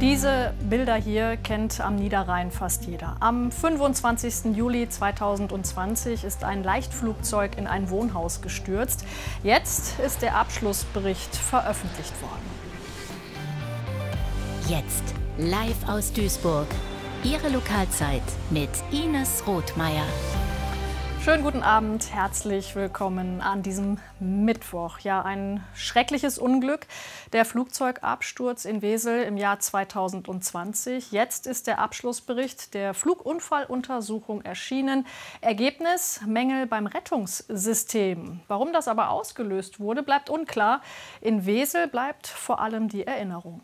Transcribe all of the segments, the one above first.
Diese Bilder hier kennt am Niederrhein fast jeder. Am 25. Juli 2020 ist ein Leichtflugzeug in ein Wohnhaus gestürzt. Jetzt ist der Abschlussbericht veröffentlicht worden. Jetzt live aus Duisburg. Ihre Lokalzeit mit Ines Rothmeier. Schönen guten Abend, herzlich willkommen an diesem Mittwoch. Ja, ein schreckliches Unglück, der Flugzeugabsturz in Wesel im Jahr 2020. Jetzt ist der Abschlussbericht der Flugunfalluntersuchung erschienen. Ergebnis: Mängel beim Rettungssystem. Warum das aber ausgelöst wurde, bleibt unklar. In Wesel bleibt vor allem die Erinnerung.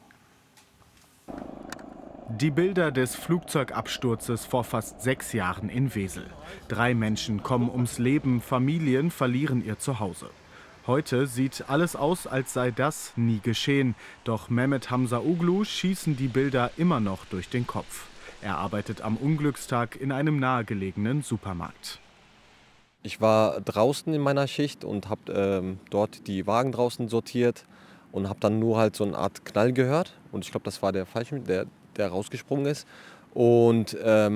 Die Bilder des Flugzeugabsturzes vor fast 6 Jahren in Wesel. 3 Menschen kommen ums Leben, Familien verlieren ihr Zuhause. Heute sieht alles aus, als sei das nie geschehen. Doch Mehmet Hamzaoğlu schießen die Bilder immer noch durch den Kopf. Er arbeitet am Unglückstag in einem nahegelegenen Supermarkt. Ich war draußen in meiner Schicht und habe dort die Wagen draußen sortiert und habe dann nur halt so eine Art Knall gehört. Und ich glaube, das war der Fallschirm, der rausgesprungen ist. Und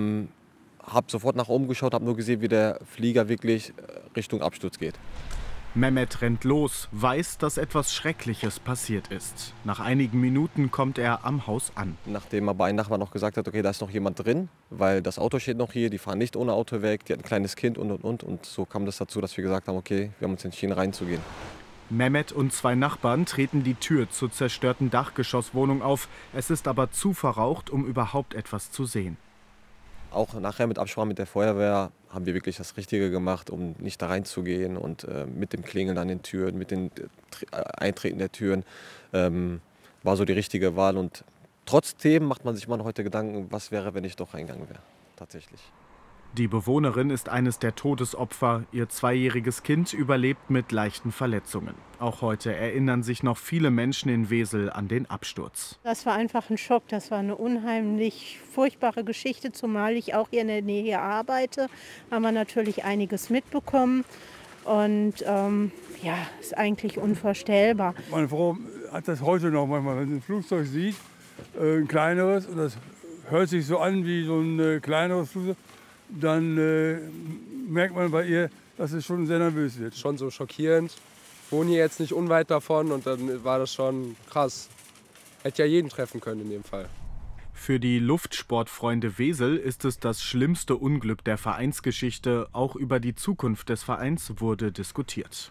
habe sofort nach oben geschaut, habe nur gesehen, wie der Flieger wirklich Richtung Absturz geht. Mehmet rennt los, weiß, dass etwas Schreckliches passiert ist. Nach einigen Minuten kommt er am Haus an. Nachdem aber ein Nachbar noch gesagt hat, okay, da ist noch jemand drin, weil das Auto steht noch hier, die fahren nicht ohne Auto weg, die hat ein kleines Kind und. Und so kam das dazu, dass wir gesagt haben, okay, wir haben uns entschieden reinzugehen. Mehmet und 2 Nachbarn treten die Tür zur zerstörten Dachgeschosswohnung auf. Es ist aber zu verraucht, um überhaupt etwas zu sehen. Auch nachher mit Absprache mit der Feuerwehr haben wir wirklich das Richtige gemacht, um nicht da reinzugehen. Und mit dem Klingeln an den Türen, mit dem Eintreten der Türen war so die richtige Wahl. Und trotzdem macht man sich immer noch heute Gedanken, was wäre, wenn ich doch reingegangen wäre, tatsächlich. Die Bewohnerin ist eines der Todesopfer. Ihr 2-jähriges Kind überlebt mit leichten Verletzungen. Auch heute erinnern sich noch viele Menschen in Wesel an den Absturz. Das war einfach ein Schock. Das war eine unheimlich furchtbare Geschichte, zumal ich auch hier in der Nähe arbeite. Haben wir natürlich einiges mitbekommen. Und ja, ist eigentlich unvorstellbar. Meine Frau hat das heute noch manchmal, wenn sie ein Flugzeug sieht, ein kleineres, und das hört sich so an wie so ein kleineres Flugzeug, dann merkt man bei ihr, dass es schon sehr nervös wird. Schon so schockierend. Ich wohne hier jetzt nicht unweit davon und dann war das schon krass. Hätte ja jeden treffen können in dem Fall. Für die Luftsportfreunde Wesel ist es das schlimmste Unglück der Vereinsgeschichte. Auch über die Zukunft des Vereins wurde diskutiert.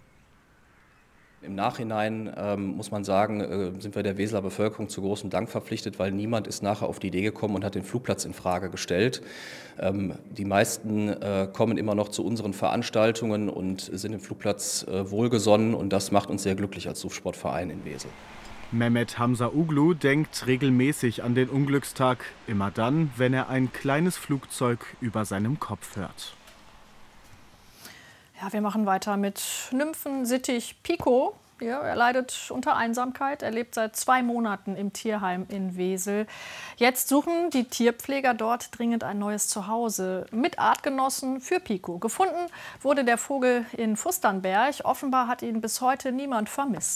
Im Nachhinein muss man sagen, sind wir der Weseler Bevölkerung zu großem Dank verpflichtet, weil niemand ist nachher auf die Idee gekommen und hat den Flugplatz in Frage gestellt. Die meisten kommen immer noch zu unseren Veranstaltungen und sind dem Flugplatz wohlgesonnen, und das macht uns sehr glücklich als Luftsportverein in Wesel. Mehmet Hamzaoğlu denkt regelmäßig an den Unglückstag, immer dann, wenn er ein kleines Flugzeug über seinem Kopf hört. Ja, wir machen weiter mit Nymphensittich Pico. Ja, er leidet unter Einsamkeit. Er lebt seit 2 Monaten im Tierheim in Wesel. Jetzt suchen die Tierpfleger dort dringend ein neues Zuhause mit Artgenossen für Pico. Gefunden wurde der Vogel in Fusternberg. Offenbar hat ihn bis heute niemand vermisst.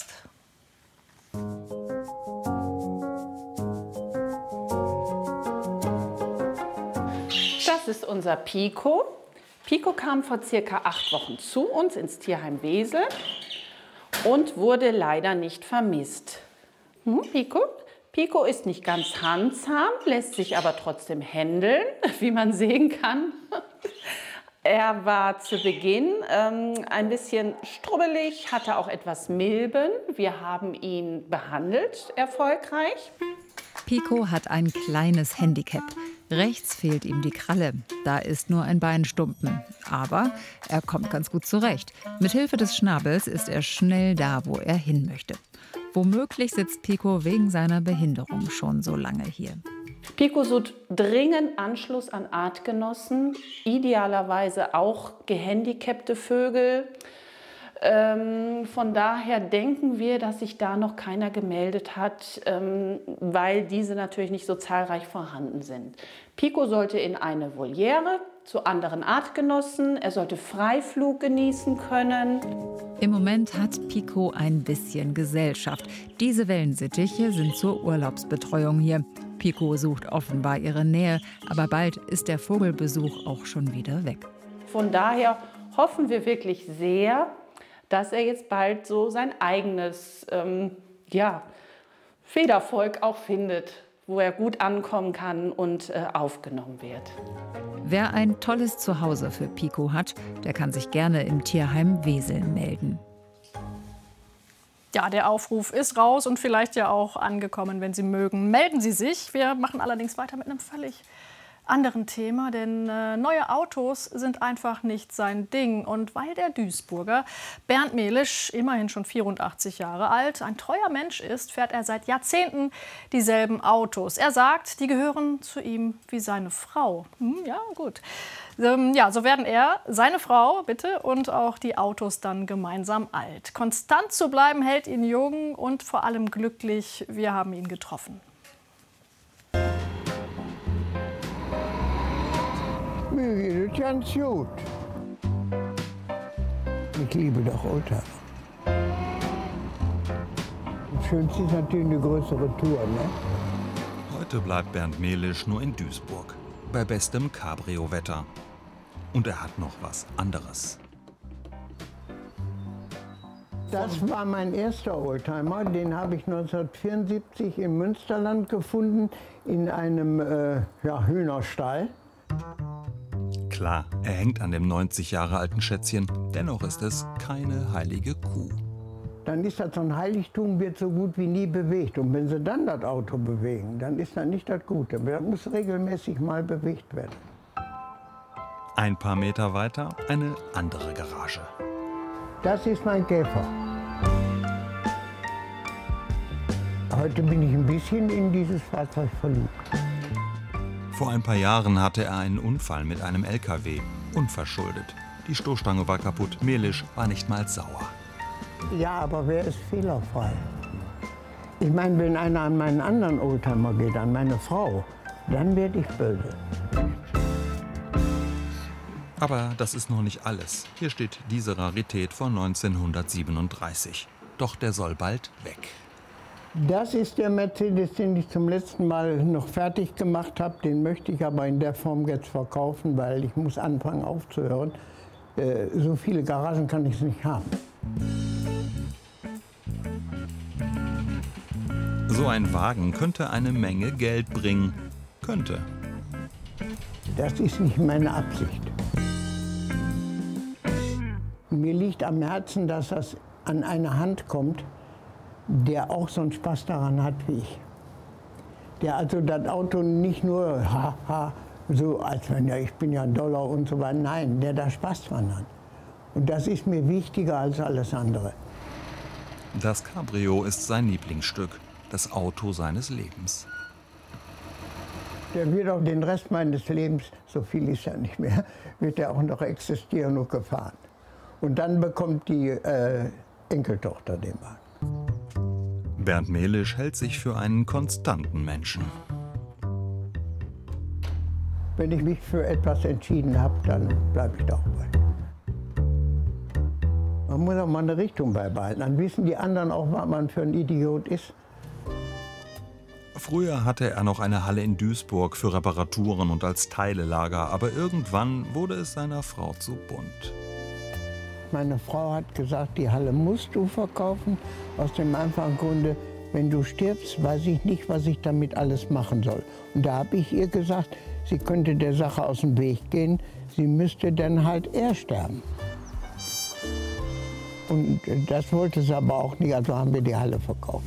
Das ist unser Pico. Pico kam vor circa 8 Wochen zu uns ins Tierheim Wesel und wurde leider nicht vermisst. Pico? Pico ist nicht ganz handzahm, lässt sich aber trotzdem händeln, wie man sehen kann. Er war zu Beginn ein bisschen strubbelig, hatte auch etwas Milben. Wir haben ihn behandelt, erfolgreich. Pico hat ein kleines Handicap. Rechts fehlt ihm die Kralle. Da ist nur ein Beinstumpen. Aber er kommt ganz gut zurecht. Mit Hilfe des Schnabels ist er schnell da, wo er hin möchte. Womöglich sitzt Pico wegen seiner Behinderung schon so lange hier. Pico sucht dringend Anschluss an Artgenossen, idealerweise auch gehandicapte Vögel. Von daher denken wir, dass sich da noch keiner gemeldet hat, weil diese natürlich nicht so zahlreich vorhanden sind. Pico sollte in eine Voliere zu anderen Artgenossen. Er sollte Freiflug genießen können. Im Moment hat Pico ein bisschen Gesellschaft. Diese Wellensittiche sind zur Urlaubsbetreuung hier. Pico sucht offenbar ihre Nähe, aber bald ist der Vogelbesuch auch schon wieder weg. Von daher hoffen wir wirklich sehr, dass er jetzt bald so sein eigenes Federvolk auch findet, wo er gut ankommen kann und aufgenommen wird. Wer ein tolles Zuhause für Pico hat, der kann sich gerne im Tierheim Wesel melden. Ja, der Aufruf ist raus und vielleicht ja auch angekommen, wenn Sie mögen. Melden Sie sich. Wir machen allerdings weiter mit einem völlig anderen Thema, denn neue Autos sind einfach nicht sein Ding. Und weil der Duisburger Bernd Melisch, immerhin schon 84 Jahre alt, ein treuer Mensch ist, fährt er seit Jahrzehnten dieselben Autos. Er sagt, die gehören zu ihm wie seine Frau. Ja, gut. Ja, so werden er, seine Frau, bitte, und auch die Autos dann gemeinsam alt. Konstant zu bleiben hält ihn jung und vor allem glücklich. Wir haben ihn getroffen. Mir geht es ganz gut. Ich liebe doch Oldtimer. Das Schönste ist natürlich eine größere Tour, ne? Heute bleibt Bernd Melisch nur in Duisburg, bei bestem Cabrio-Wetter. Und er hat noch was anderes. Das war mein erster Oldtimer. Den habe ich 1974 im Münsterland gefunden, in einem Hühnerstall. Klar, er hängt an dem 90 Jahre alten Schätzchen. Dennoch ist es keine heilige Kuh. Dann ist das so ein Heiligtum, wird so gut wie nie bewegt. Und wenn sie dann das Auto bewegen, dann ist das nicht das Gute. Das muss regelmäßig mal bewegt werden. Ein paar Meter weiter eine andere Garage. Das ist mein Käfer. Heute bin ich ein bisschen in dieses Fahrzeug verliebt. Vor ein paar Jahren hatte er einen Unfall mit einem LKW. Unverschuldet. Die Stoßstange war kaputt. Melisch war nicht mal sauer. Ja, aber wer ist fehlerfrei? Ich meine, wenn einer an meinen anderen Oldtimer geht, an meine Frau, dann werde ich böse. Aber das ist noch nicht alles. Hier steht diese Rarität von 1937. Doch der soll bald weg. Das ist der Mercedes, den ich zum letzten Mal noch fertig gemacht habe. Den möchte ich aber in der Form jetzt verkaufen, weil ich muss anfangen aufzuhören. So viele Garagen kann ich nicht haben. So ein Wagen könnte eine Menge Geld bringen. Könnte. Das ist nicht meine Absicht. Mir liegt am Herzen, dass das an eine Hand kommt, der auch so einen Spaß daran hat wie ich. Der also das Auto nicht nur so als wenn ja ich bin ja ein Dollar und so weiter. Nein, der da Spaß dran hat. Und das ist mir wichtiger als alles andere. Das Cabrio ist sein Lieblingsstück, das Auto seines Lebens. Der wird auch den Rest meines Lebens, so viel ist ja nicht mehr, wird er auch noch existieren und gefahren. Und dann bekommt die Enkeltochter den Wagen. Bernd Melisch hält sich für einen konstanten Menschen. Wenn ich mich für etwas entschieden habe, dann bleibe ich da auch bei. Man muss auch mal eine Richtung beibehalten. Dann wissen die anderen auch, was man für ein Idiot ist. Früher hatte er noch eine Halle in Duisburg für Reparaturen und als Teilelager, aber irgendwann wurde es seiner Frau zu bunt. Meine Frau hat gesagt, die Halle musst du verkaufen, aus dem einfachen Grunde, wenn du stirbst, weiß ich nicht, was ich damit alles machen soll. Und da habe ich ihr gesagt, sie könnte der Sache aus dem Weg gehen, sie müsste dann halt eher sterben. Und das wollte sie aber auch nicht, also haben wir die Halle verkauft.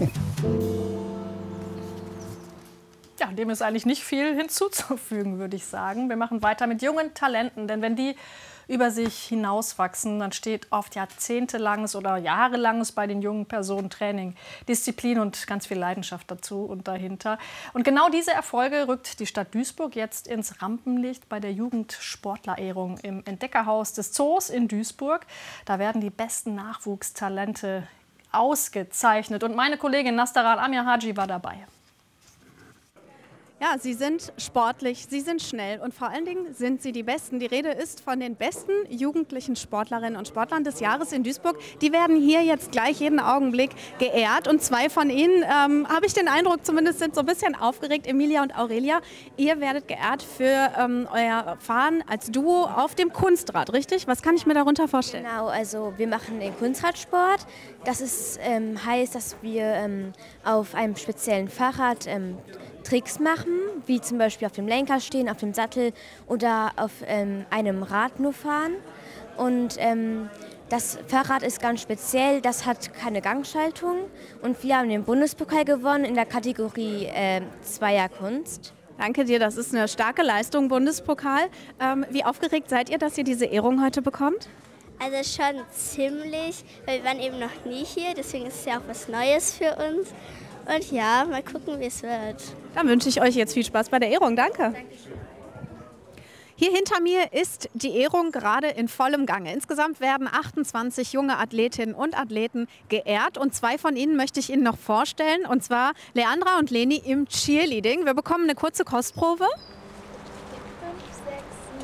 Ja, dem ist eigentlich nicht viel hinzuzufügen, würde ich sagen. Wir machen weiter mit jungen Talenten, denn wenn die über sich hinauswachsen, dann steht oft jahrzehntelanges oder jahrelanges bei den jungen Personen Training, Disziplin und ganz viel Leidenschaft dazu und dahinter. Und genau diese Erfolge rückt die Stadt Duisburg jetzt ins Rampenlicht bei der Jugendsportlerehrung im Entdeckerhaus des Zoos in Duisburg. Da werden die besten Nachwuchstalente ausgezeichnet. Und meine Kollegin Nastaran Amir Haji war dabei. Ja, Sie sind sportlich, Sie sind schnell und vor allen Dingen sind Sie die Besten. Die Rede ist von den besten jugendlichen Sportlerinnen und Sportlern des Jahres in Duisburg. Die werden hier jetzt gleich jeden Augenblick geehrt und zwei von Ihnen, habe ich den Eindruck, zumindest sind so ein bisschen aufgeregt, Emilia und Aurelia. Ihr werdet geehrt für euer Fahren als Duo auf dem Kunstrad, richtig? Was kann ich mir darunter vorstellen? Genau, also wir machen den Kunstradsport. Das ist, heißt, dass wir auf einem speziellen Fahrrad Tricks machen, wie zum Beispiel auf dem Lenker stehen, auf dem Sattel oder auf einem Rad nur fahren. Und das Fahrrad ist ganz speziell, das hat keine Gangschaltung. Und wir haben den Bundespokal gewonnen in der Kategorie Zweierkunst. Danke dir, das ist eine starke Leistung, Bundespokal. Wie aufgeregt seid ihr, dass ihr diese Ehrung heute bekommt? Also schon ziemlich, weil wir waren eben noch nie hier, deswegen ist es ja auch was Neues für uns. Und ja, mal gucken, wie es wird. Dann wünsche ich euch jetzt viel Spaß bei der Ehrung. Danke. Dankeschön. Hier hinter mir ist die Ehrung gerade in vollem Gange. Insgesamt werden 28 junge Athletinnen und Athleten geehrt. Und zwei von ihnen möchte ich Ihnen noch vorstellen. Und zwar Leandra und Leni im Cheerleading. Wir bekommen eine kurze Kostprobe. 5, 6, 7,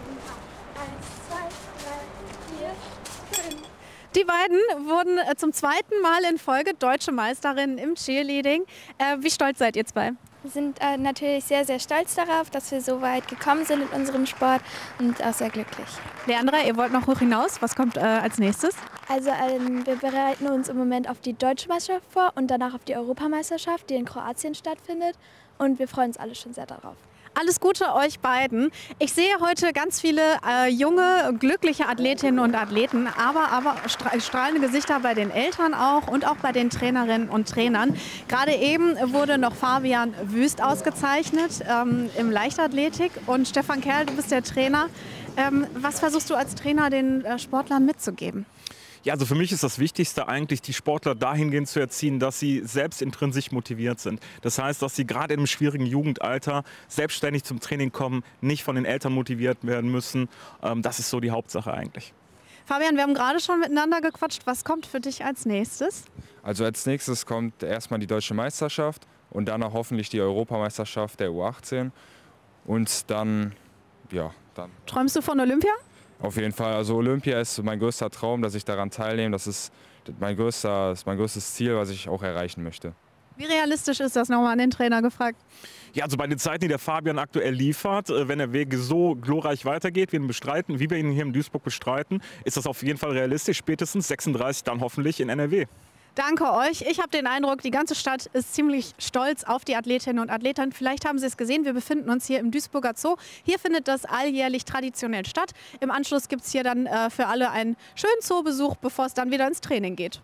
8. 1, 2, 3, 4, 5. Die beiden wurden zum zweiten Mal in Folge deutsche Meisterinnen im Cheerleading. Wie stolz seid ihr zwei? Wir sind natürlich sehr, sehr stolz darauf, dass wir so weit gekommen sind in unserem Sport und auch sehr glücklich. Leandra, ihr wollt noch hoch hinaus. Was kommt als nächstes? Also wir bereiten uns im Moment auf die Deutsche Meisterschaft vor und danach auf die Europameisterschaft, die in Kroatien stattfindet. Und wir freuen uns alle schon sehr darauf. Alles Gute euch beiden. Ich sehe heute ganz viele junge, glückliche Athletinnen und Athleten, aber strahlende Gesichter bei den Eltern auch und auch bei den Trainerinnen und Trainern. Gerade eben wurde noch Fabian Wüst ausgezeichnet im Leichtathletik und Stefan Kerl, du bist der Trainer. Was versuchst du als Trainer den Sportlern mitzugeben? Ja, also für mich ist das Wichtigste eigentlich, die Sportler dahingehend zu erziehen, dass sie selbst intrinsisch motiviert sind. Das heißt, dass sie gerade im schwierigen Jugendalter selbstständig zum Training kommen, nicht von den Eltern motiviert werden müssen. Das ist so die Hauptsache eigentlich. Fabian, wir haben gerade schon miteinander gequatscht. Was kommt für dich als nächstes? Also als nächstes kommt erstmal die Deutsche Meisterschaft und danach hoffentlich die Europameisterschaft der U18. Und dann, ja, dann. Träumst du von Olympia? Auf jeden Fall. Also Olympia ist mein größter Traum, dass ich daran teilnehme. Das ist mein größtes Ziel, was ich auch erreichen möchte. Wie realistisch ist das, nochmal an den Trainer gefragt? Ja, also bei den Zeiten, die der Fabian aktuell liefert, wenn der Weg so glorreich weitergeht, wir ihn bestreiten, wie wir ihn hier in Duisburg bestreiten, ist das auf jeden Fall realistisch. Spätestens 36 dann hoffentlich in NRW. Danke euch. Ich habe den Eindruck, die ganze Stadt ist ziemlich stolz auf die Athletinnen und Athleten. Vielleicht haben Sie es gesehen, wir befinden uns hier im Duisburger Zoo. Hier findet das alljährlich traditionell statt. Im Anschluss gibt es hier dann für alle einen schönen Zoobesuch, bevor es dann wieder ins Training geht.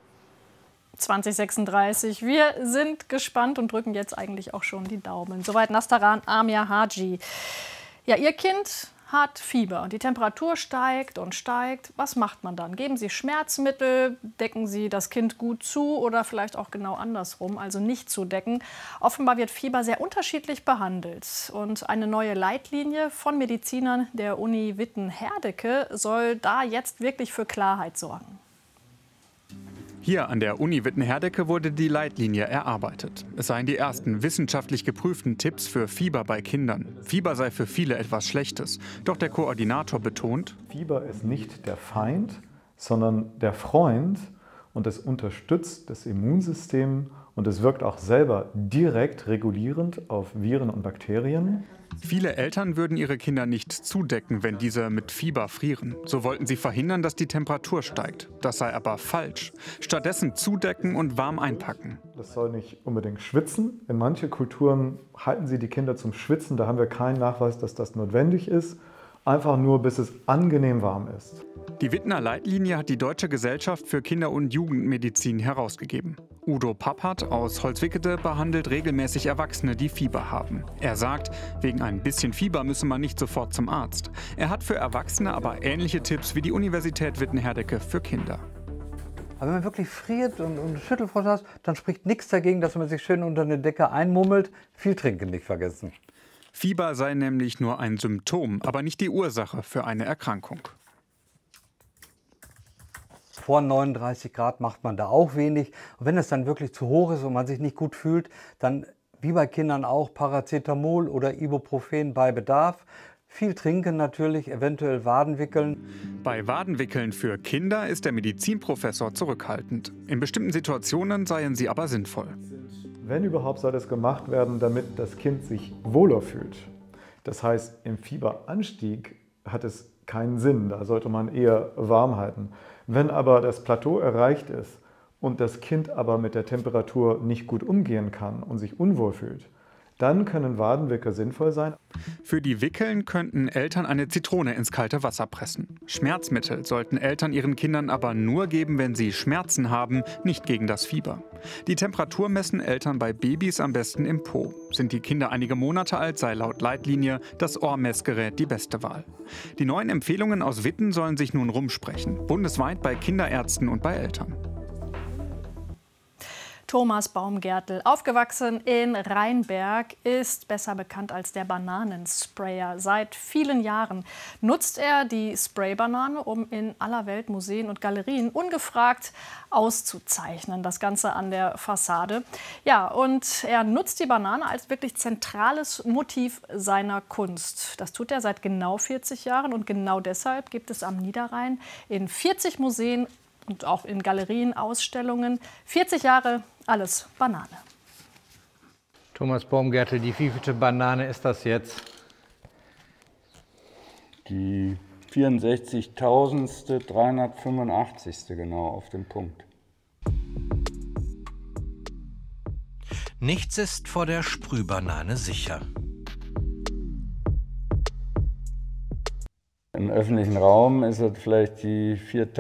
2036. Wir sind gespannt und drücken jetzt eigentlich auch schon die Daumen. Soweit Nastaran Amir Haji. Ja, Ihr Kind hat Fieber. Die Temperatur steigt und steigt. Was macht man dann? Geben Sie Schmerzmittel? Decken Sie das Kind gut zu oder vielleicht auch genau andersrum, also nicht zudecken? Offenbar wird Fieber sehr unterschiedlich behandelt. Und eine neue Leitlinie von Medizinern der Uni Witten-Herdecke soll da jetzt wirklich für Klarheit sorgen. Hier an der Uni Witten-Herdecke wurde die Leitlinie erarbeitet. Es seien die ersten wissenschaftlich geprüften Tipps für Fieber bei Kindern. Fieber sei für viele etwas Schlechtes. Doch der Koordinator betont: Fieber ist nicht der Feind, sondern der Freund. Und es unterstützt das Immunsystem und es wirkt auch selber direkt regulierend auf Viren und Bakterien. Viele Eltern würden ihre Kinder nicht zudecken, wenn diese mit Fieber frieren. So wollten sie verhindern, dass die Temperatur steigt. Das sei aber falsch. Stattdessen zudecken und warm einpacken. Das soll nicht unbedingt schwitzen. In manchen Kulturen halten sie die Kinder zum Schwitzen. Da haben wir keinen Nachweis, dass das notwendig ist. Einfach nur, bis es angenehm warm ist. Die Wittner Leitlinie hat die Deutsche Gesellschaft für Kinder- und Jugendmedizin herausgegeben. Udo Pappert aus Holzwickede behandelt regelmäßig Erwachsene, die Fieber haben. Er sagt, wegen ein bisschen Fieber müsse man nicht sofort zum Arzt. Er hat für Erwachsene aber ähnliche Tipps wie die Universität Witten-Herdecke für Kinder. Aber wenn man wirklich friert und Schüttelfrost hat, dann spricht nichts dagegen, dass man sich schön unter eine Decke einmummelt. Viel trinken nicht vergessen. Fieber sei nämlich nur ein Symptom, aber nicht die Ursache für eine Erkrankung. Vor 39 Grad macht man da auch wenig. Und wenn es dann wirklich zu hoch ist und man sich nicht gut fühlt, dann wie bei Kindern auch, Paracetamol oder Ibuprofen bei Bedarf. Viel trinken natürlich, eventuell Waden wickeln. Bei Wadenwickeln für Kinder ist der Medizinprofessor zurückhaltend. In bestimmten Situationen seien sie aber sinnvoll. Wenn überhaupt, soll das gemacht werden, damit das Kind sich wohler fühlt. Das heißt, im Fieberanstieg hat es keinen Sinn, da sollte man eher warm halten. Wenn aber das Plateau erreicht ist und das Kind aber mit der Temperatur nicht gut umgehen kann und sich unwohl fühlt, dann können Wadenwickel sinnvoll sein. Für die Wickeln könnten Eltern eine Zitrone ins kalte Wasser pressen. Schmerzmittel sollten Eltern ihren Kindern aber nur geben, wenn sie Schmerzen haben, nicht gegen das Fieber. Die Temperatur messen Eltern bei Babys am besten im Po. Sind die Kinder einige Monate alt, sei laut Leitlinie das Ohrmessgerät die beste Wahl. Die neuen Empfehlungen aus Witten sollen sich nun rumsprechen. Bundesweit bei Kinderärzten und bei Eltern. Thomas Baumgärtel, aufgewachsen in Rheinberg, ist besser bekannt als der Bananensprayer. Seit vielen Jahren nutzt er die Spraybanane, um in aller Welt Museen und Galerien ungefragt auszuzeichnen. Das Ganze an der Fassade. Ja, und er nutzt die Banane als wirklich zentrales Motiv seiner Kunst. Das tut er seit genau 40 Jahren und genau deshalb gibt es am Niederrhein in 40 Museen und auch in Galerien Ausstellungen 40 Jahre alles Banane. Thomas Baumgärtel, die wievielte Banane ist das jetzt? Die 64.385. genau auf den Punkt. Nichts ist vor der Sprühbanane sicher. Im öffentlichen Raum ist es vielleicht die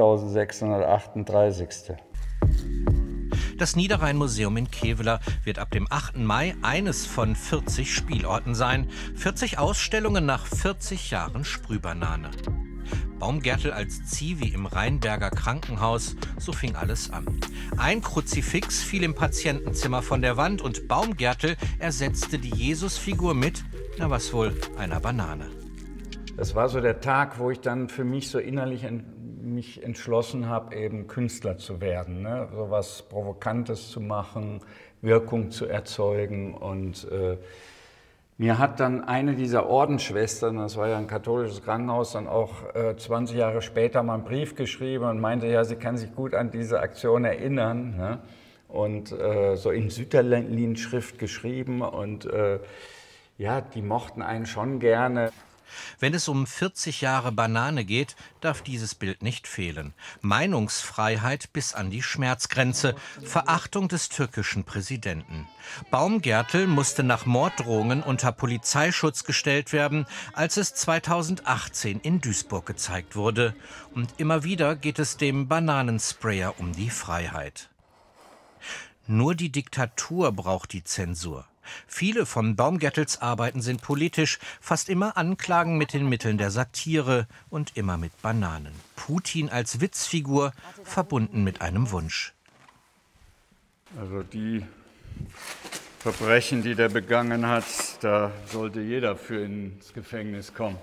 4.638. Das Niederrhein-Museum in Kevela wird ab dem 8. Mai eines von 40 Spielorten sein. 40 Ausstellungen nach 40 Jahren Sprühbanane. Baumgärtel als Zivi im Rheinberger Krankenhaus, so fing alles an. Ein Kruzifix fiel im Patientenzimmer von der Wand und Baumgärtel ersetzte die Jesusfigur mit, na was wohl, einer Banane. Das war so der Tag, wo ich dann für mich so innerlich mich entschlossen habe, eben Künstler zu werden, ne? So was Provokantes zu machen, Wirkung zu erzeugen. Und mir hat dann eine dieser Ordensschwestern, das war ja ein katholisches Krankenhaus, dann auch 20 Jahre später mal einen Brief geschrieben und meinte, ja, sie kann sich gut an diese Aktion erinnern, ne? Und so in Sütterlin-Schrift geschrieben und ja, die mochten einen schon gerne. Wenn es um 40 Jahre Banane geht, darf dieses Bild nicht fehlen. Meinungsfreiheit bis an die Schmerzgrenze, Verachtung des türkischen Präsidenten. Baumgärtel musste nach Morddrohungen unter Polizeischutz gestellt werden, als es 2018 in Duisburg gezeigt wurde. Und immer wieder geht es dem Bananensprayer um die Freiheit. Nur die Diktatur braucht die Zensur. Viele von Baumgärtels Arbeiten sind politisch, fast immer Anklagen mit den Mitteln der Satire und immer mit Bananen. Putin als Witzfigur, verbunden mit einem Wunsch. Also die Verbrechen, die der begangen hat, da sollte jeder für ins Gefängnis kommen.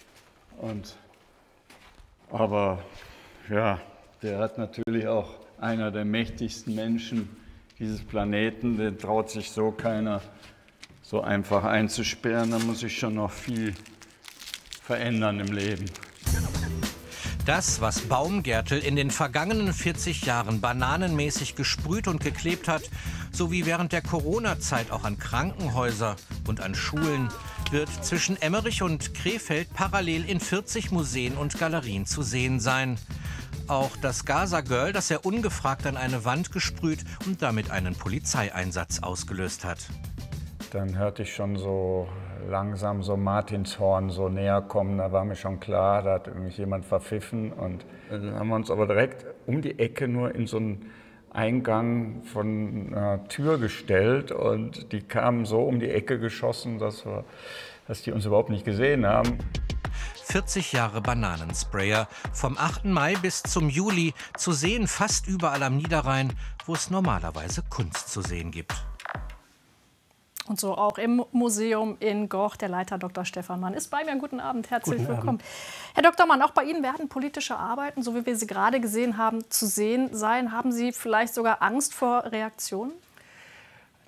Aber ja, der hat natürlich auch einer der mächtigsten Menschen dieses Planeten, den traut sich so keiner so einfach einzusperren. Da muss sich schon noch viel verändern im Leben. Das, was Baumgärtel in den vergangenen 40 Jahren bananenmäßig gesprüht und geklebt hat, sowie während der Corona-Zeit auch an Krankenhäuser und an Schulen, wird zwischen Emmerich und Krefeld parallel in 40 Museen und Galerien zu sehen sein. Auch das Gaza Girl, das er ungefragt an eine Wand gesprüht und damit einen Polizeieinsatz ausgelöst hat. Dann hörte ich schon so langsam so Martinshorn so näher kommen. Da war mir schon klar, da hat mich jemand verpfiffen. Und dann haben wir uns aber direkt um die Ecke nur in so einen Eingang von einer Tür gestellt. Und die kamen so um die Ecke geschossen, dass die uns überhaupt nicht gesehen haben. 40 Jahre Bananensprayer, vom 8. Mai bis zum Juli, zu sehen fast überall am Niederrhein, wo es normalerweise Kunst zu sehen gibt. Und so auch im Museum in Goch. Der Leiter Dr. Stefan Mann ist bei mir. Guten Abend, herzlich willkommen. Herr Dr. Mann, auch bei Ihnen werden politische Arbeiten, so wie wir sie gerade gesehen haben, zu sehen sein. Haben Sie vielleicht sogar Angst vor Reaktionen?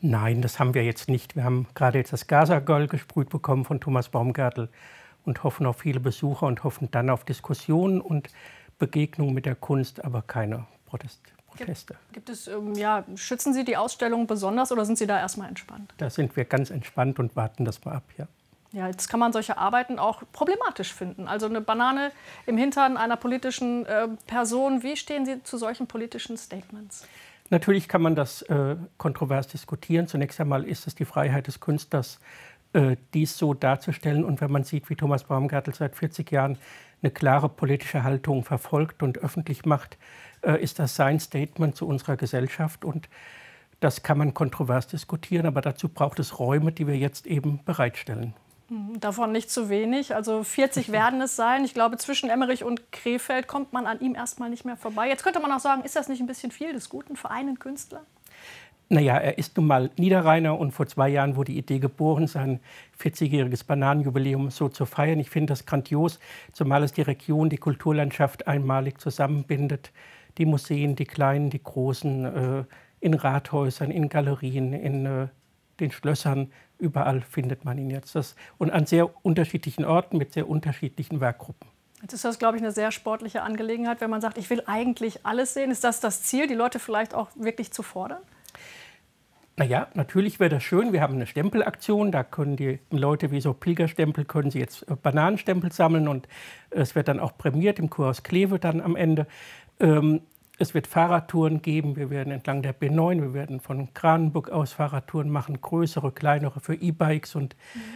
Nein, das haben wir jetzt nicht. Wir haben gerade jetzt das Gaza-Girl gesprüht bekommen von Thomas Baumgartel und hoffen auf viele Besucher und hoffen dann auf Diskussionen und Begegnungen mit der Kunst, aber keine Proteste. Gibt es, schützen Sie die Ausstellung besonders oder sind Sie da erstmal entspannt? Da sind wir ganz entspannt und warten das mal ab, ja. Ja, jetzt kann man solche Arbeiten auch problematisch finden. Also eine Banane im Hintern einer politischen Person. Wie stehen Sie zu solchen politischen Statements? Natürlich kann man das kontrovers diskutieren. Zunächst einmal ist es die Freiheit des Künstlers, dies so darzustellen. Und wenn man sieht, wie Thomas Baumgartel seit 40 Jahren eine klare politische Haltung verfolgt und öffentlich macht, ist das sein Statement zu unserer Gesellschaft. Und das kann man kontrovers diskutieren, aber dazu braucht es Räume, die wir jetzt eben bereitstellen. Davon nicht zu wenig. Also 40 werden es sein. Ich glaube, zwischen Emmerich und Krefeld kommt man an ihm erstmal nicht mehr vorbei. Jetzt könnte man auch sagen, ist das nicht ein bisschen viel des Guten für einen Künstler? Naja, er ist nun mal Niederrheiner und vor 2 Jahren wurde die Idee geboren, sein 40-jähriges Bananenjubiläum so zu feiern. Ich finde das grandios, zumal es die Region, die Kulturlandschaft einmalig zusammenbindet. Die Museen, die kleinen, die großen, in Rathäusern, in Galerien, in den Schlössern. Überall findet man ihn jetzt. Und an sehr unterschiedlichen Orten mit sehr unterschiedlichen Werkgruppen. Jetzt ist das, glaube ich, eine sehr sportliche Angelegenheit, wenn man sagt, ich will eigentlich alles sehen. Ist das das Ziel, die Leute vielleicht auch wirklich zu fordern? Naja, natürlich wäre das schön. Wir haben eine Stempelaktion. Da können die Leute wie so Pilgerstempel, können sie jetzt Bananenstempel sammeln. Und es wird dann auch prämiert im Kurhaus Kleve dann am Ende. Es wird Fahrradtouren geben, wir werden entlang der B9, wir werden von Kranenburg aus Fahrradtouren machen, größere, kleinere für E-Bikes und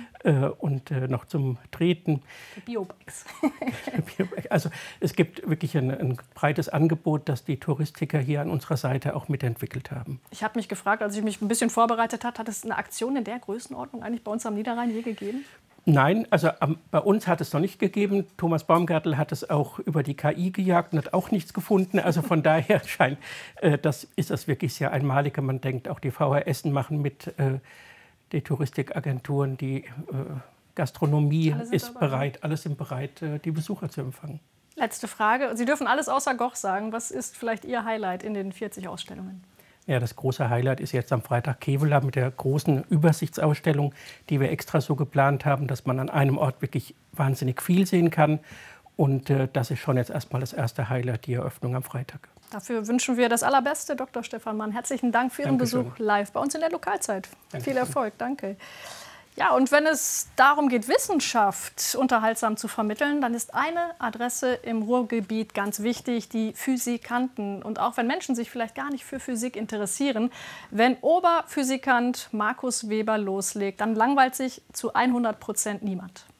noch zum Treten. Biobikes. Also es gibt wirklich ein breites Angebot, das die Touristiker hier an unserer Seite auch mitentwickelt haben. Ich habe mich gefragt, als ich mich ein bisschen vorbereitet habe, hat es eine Aktion in der Größenordnung eigentlich bei uns am Niederrhein je gegeben? Nein, also bei uns hat es noch nicht gegeben. Thomas Baumgartel hat es auch über die KI gejagt und hat auch nichts gefunden. Also von daher ist das wirklich sehr einmalig. Man denkt, auch die VHS machen mit, die Touristikagenturen, die Gastronomie ist bereit, alles sind bereit, die Besucher zu empfangen. Letzte Frage. Sie dürfen alles außer Goch sagen. Was ist vielleicht Ihr Highlight in den 40 Ausstellungen? Ja, das große Highlight ist jetzt am Freitag Kevela mit der großen Übersichtsausstellung, die wir extra so geplant haben, dass man an einem Ort wirklich wahnsinnig viel sehen kann. Und das ist schon jetzt erstmal das erste Highlight, die Eröffnung am Freitag. Dafür wünschen wir das Allerbeste, Dr. Stefan Mann. Herzlichen Dank für Ihren Besuch live bei uns in der Lokalzeit. Viel Erfolg, danke. Ja, und wenn es darum geht, Wissenschaft unterhaltsam zu vermitteln, dann ist eine Adresse im Ruhrgebiet ganz wichtig, die Physikanten. Und auch wenn Menschen sich vielleicht gar nicht für Physik interessieren, wenn Oberphysikant Markus Weber loslegt, dann langweilt sich zu 100% niemand.